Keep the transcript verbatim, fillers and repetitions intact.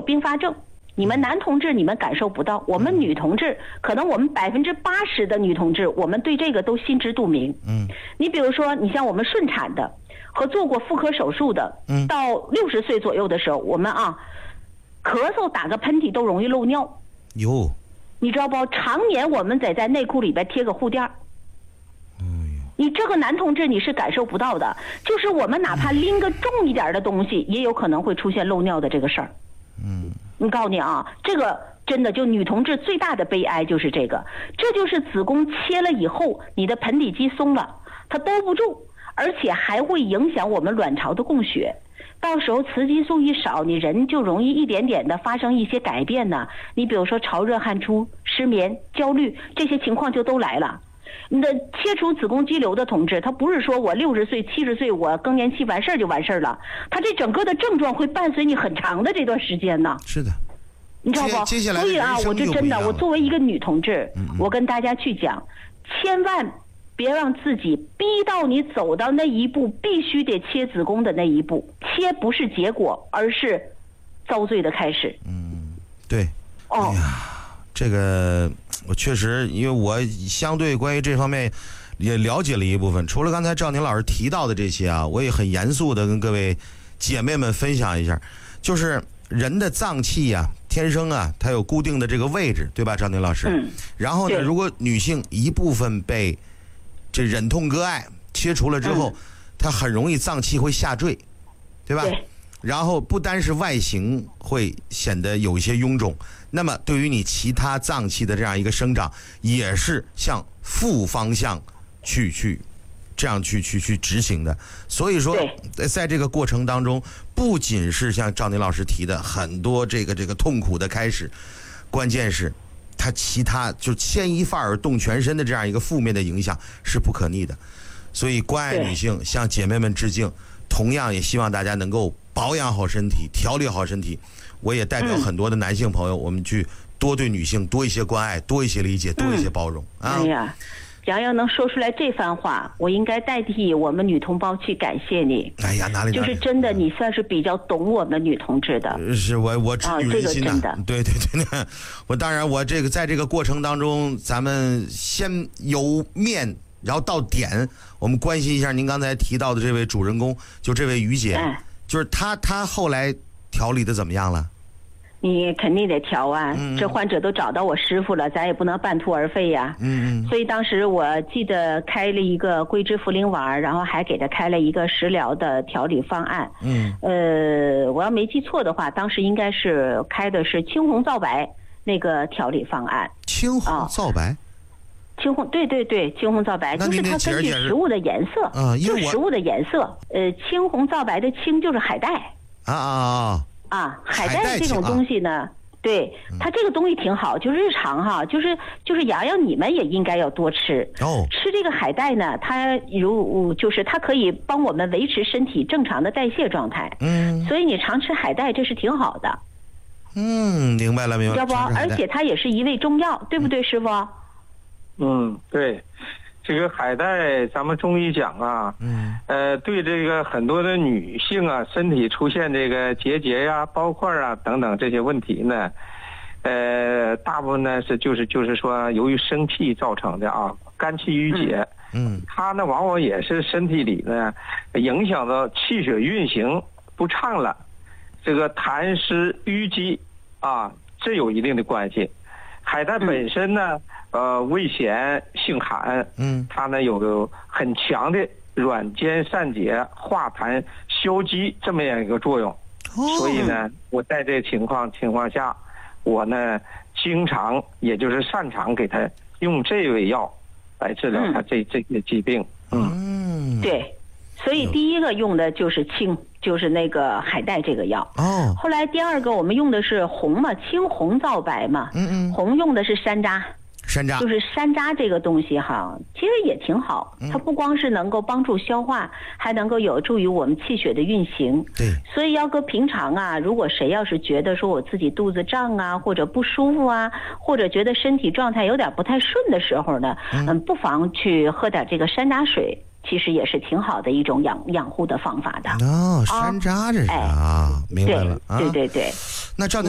有并发症。你们男同志你们感受不到，我们女同志可能我们百分之八十的女同志，我们对这个都心知肚明。 嗯， 你比如说，你像我们顺产的和做过妇科手术的， 嗯， 到六十岁左右的时候，我们啊，咳嗽打个喷嚏都容易漏尿。 哟， 你知道不？常年我们得在内裤里边贴个护垫。你这个男同志你是感受不到的，就是我们哪怕拎个重一点的东西，也有可能会出现漏尿的这个事儿。 嗯， 你告诉你啊，这个真的就女同志最大的悲哀就是这个，这就是子宫切了以后，你的盆底肌松了，它兜不住，而且还会影响我们卵巢的供血。到时候雌激素一少，你人就容易一点点的发生一些改变呢。你比如说潮热汗出、失眠、焦虑，这些情况就都来了。你的切除子宫肌瘤的同志，他不是说我六十岁、七十岁我更年期完事儿就完事儿了，他这整个的症状会伴随你很长的这段时间呢。 是的， 你知道不？ 接下来所以啊，我就真的，我作为一个女同志， 嗯嗯我跟大家去讲，千万别让自己逼到你走到那一步，必须得切子宫的那一步。切不是结果，而是遭罪的开始。 嗯，对。 哦。 哎呀，这个我确实，因为我相对关于这方面也了解了一部分。除了刚才赵宁老师提到的这些啊，我也很严肃的跟各位姐妹们分享一下，就是人的脏器啊，天生啊，它有固定的这个位置，对吧，赵宁老师？ 嗯。 然后呢，如果女性一部分被这忍痛割爱切除了之后，嗯、它很容易脏器会下坠，对吧？ 对。 然后不单是外形会显得有一些臃肿，那么对于你其他脏器的这样一个生长，也是向负方向去去这样去去去执行的。所以说，在这个过程当中，不仅是像赵宁老师提的很多这个这个痛苦的开始，关键是它其他就牵一发而动全身的这样一个负面的影响是不可逆的。所以关爱女性，向姐妹们致敬。同样也希望大家能够保养好身体，调理好身体。我也代表很多的男性朋友，嗯、我们去多对女性多一些关爱，多一些理解，多一些包容。 嗯、啊！哎呀，洋洋能说出来这番话，我应该代替我们女同胞去感谢你。 哎呀，哪里哪里， 就是真的，你算是比较懂我们女同志的。 是我我知女人心的， 啊这个、真的对对对。我当然，我这个在这个过程当中，咱们先由面。然后到点，我们关心一下您刚才提到的这位主人公，就这位于姐， 嗯、 就是她，她后来调理的怎么样了？ 你肯定得调啊， 嗯、 这患者都找到我师傅了，咱也不能半途而废呀。 嗯嗯。 所以当时我记得开了一个桂枝茯苓丸，然后还给他开了一个食疗的调理方案。 嗯。 呃，我要没记错的话，当时应该是开的是青红皂白那个调理方案。 青红皂白。哦青红对对对，青红皂白就是它根据食物的颜色， 啊， 就食物的颜色。呃，青红皂白的青就是海带啊啊啊啊！海带这种东西呢，啊、对它这个东西挺好，就日常哈，就是就是洋洋你们也应该要多吃哦。 吃这个海带呢，它如就是它可以帮我们维持身体正常的代谢状态。 嗯， 所以你常吃海带这是挺好的。 嗯，明白了明白了。 要不，而且它也是一味中药，对不对，师傅？ 嗯，对，这个海带，咱们中医讲啊， 嗯， 呃，对这个很多的女性啊，身体出现这个结节呀、包块啊等等这些问题呢，呃，大部分呢是就是就是说由于生气造成的啊，肝气郁结， 嗯， 它呢往往也是身体里呢影响到气血运行不畅了，这个痰湿淤积啊，这有一定的关系。海带本身呢，呃，味咸性寒， 嗯， 它呢有个很强的软坚散结、化痰消积这么样一个作用， 哦、 所以呢，我在这个情况情况下，我呢经常也就是擅长给他用这味药来治疗他这、嗯、这个疾病， 嗯， 对。所以第一个用的就是青，就是那个海带这个药。 哦。 后来第二个我们用的是红嘛，青红皂白嘛。 嗯嗯。 红用的是山楂。 山楂。 就是山楂这个东西哈，其实也挺好。它不光是能够帮助消化，还能够有助于我们气血的运行。 对。 所以要搁平常啊，如果谁要是觉得说我自己肚子胀啊，或者不舒服啊，或者觉得身体状态有点不太顺的时候呢，嗯，嗯不妨去喝点这个山楂水。其实也是挺好的一种养养护的方法的。 哦，山楂这是啊， 哎、 明白了啊。 对对对对。 那赵